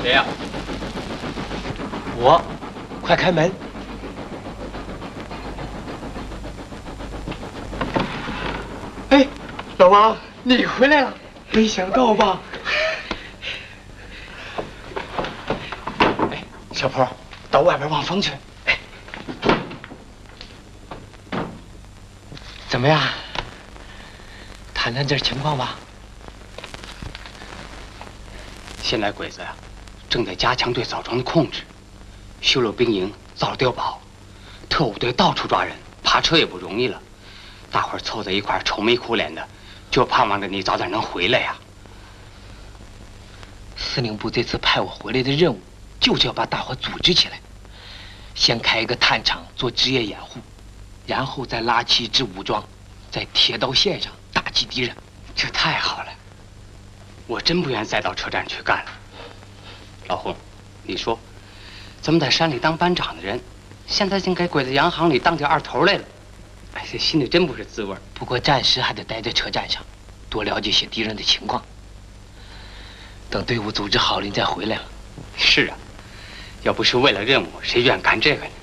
谁呀？我，快开门！哎，老王，你回来了，没想到吧？哎，小坡，到外边望风去。哎，怎么样？谈谈这情况吧。现在鬼子呀，正在加强对枣庄的控制，修了兵营，造了碉堡，特务队到处抓人，扒车也不容易了。大伙儿凑在一块儿，愁眉苦脸的，就盼望着你早点能回来呀。司令部这次派我回来的任务，就是要把大伙组织起来，先开一个探场做职业掩护，然后再拉起一支武装，在铁道线上打击敌人。这太好了，我真不愿再到车站去干了。老洪，你说，咱们在山里当班长的人，现在竟给鬼子洋行里当起二头来了，哎，这心里真不是滋味。不过暂时还得待在车站上，多了解些敌人的情况。等队伍组织好了，你再回来了。是啊，要不是为了任务，谁愿干这个呢？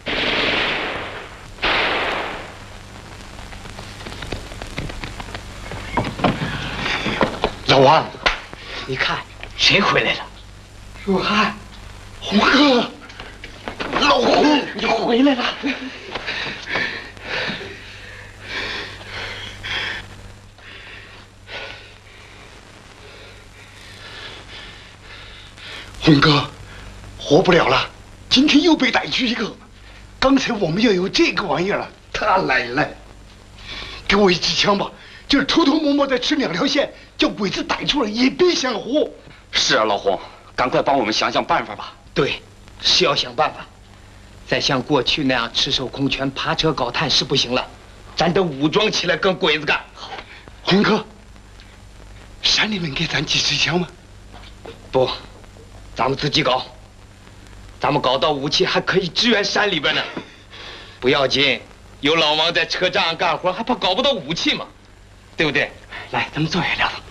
老王，你看谁回来了？陆汉，洪哥，老洪，你回来了。 洪哥，活不了了，今天又被逮去一个。刚才我们要有这个玩意儿了，他来了。给我一支枪吧，就是偷偷摸摸再吃2条线，叫鬼子逮住了也别想活。 是啊，老洪，赶快帮我们想想办法吧。 对，是要想办法。再像过去那样赤手空拳爬车搞探是不行了，咱得武装起来跟鬼子干。好， 洪哥，山里面给咱几支枪吗？ 不，咱们自己搞。咱们搞到武器还可以支援山里边呢。不要紧，有老王在车站上干活，还怕搞不到武器吗？对不对？来，咱们坐下聊聊。